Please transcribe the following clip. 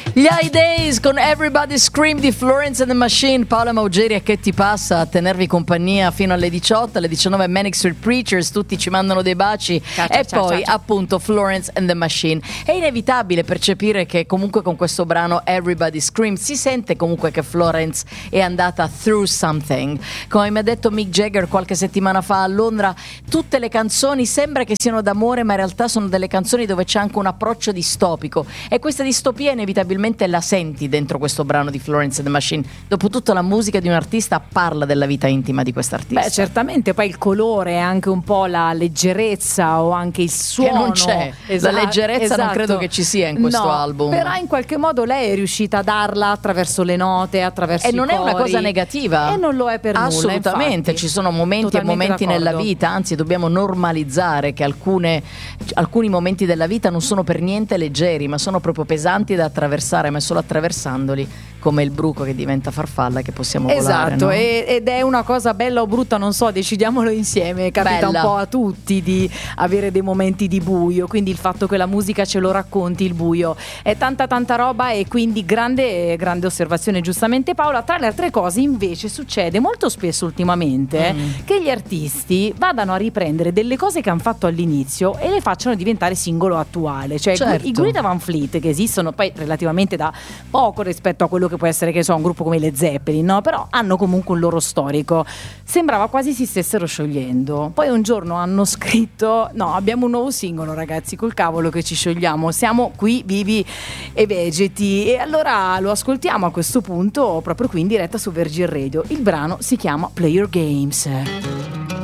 Gli High Days con Everybody Scream di Florence and the Machine. Paola Maugeri a Che ti passa a tenervi compagnia fino alle 18, alle 19 Manic Street Preachers, tutti ci mandano dei baci poi appunto Florence and the Machine. È inevitabile percepire che comunque con questo brano Everybody Scream si sente comunque che Florence è andata through something. Come mi ha detto Mick Jagger qualche settimana fa a Londra, tutte le canzoni sembra che siano d'amore, ma in realtà sono delle canzoni dove c'è anche un approccio distopico, e questa distopia inevitabilmente la senti dentro questo brano di Florence and the Machine. Dopotutto la musica di un artista parla della vita intima di quest'artista. Beh, certamente, poi il colore, anche un po' la leggerezza o anche il suono. Che non c'è, la leggerezza non credo che ci sia in questo album. Però in qualche modo lei è riuscita a darla attraverso le note, attraverso i cori. E non è una cosa negativa. E non lo è per nulla. Assolutamente, ci sono momenti e momenti nella vita, anzi dobbiamo normalizzare che alcuni momenti della vita non sono per niente leggeri, ma sono proprio pesanti da attraversare, ma è solo attraversandoli, come il bruco che diventa farfalla, che possiamo volare. Esatto, no? Ed è una cosa bella o brutta, non so, decidiamolo insieme. Capita Bella. un po' a tutti di avere dei momenti di buio, quindi il fatto che la musica ce lo racconti, il buio è tanta roba, e quindi grande osservazione, giustamente Paola. Tra le altre cose invece succede molto spesso ultimamente che gli artisti vadano a riprendere delle cose che hanno fatto all'inizio e le facciano diventare singolo attuale, cioè certo. i Greta Van Fleet, che esistono poi relativamente da poco rispetto a quello che può essere, che so, un gruppo come le Zeppelin, no? Però hanno comunque un loro storico. Sembrava quasi si stessero sciogliendo. Poi un giorno hanno scritto: no, abbiamo un nuovo singolo, ragazzi, col cavolo che ci sciogliamo, siamo qui vivi e vegeti. E allora lo ascoltiamo a questo punto proprio qui in diretta su Virgin Radio. Il brano si chiama Play Your Games.